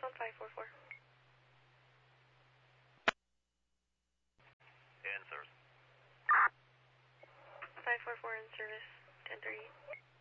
on 544. In service. 544 in service, 1038.